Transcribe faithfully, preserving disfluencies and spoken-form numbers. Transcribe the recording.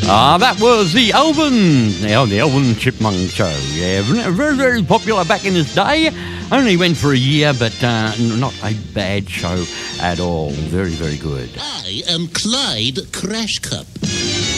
Ah, that was the Alvin, now the Alvin Chipmunk Show. Yeah, very, very popular back in its day. Only went for a year, but uh, not a bad show at all. Very, very good. I am Clyde Crashcup.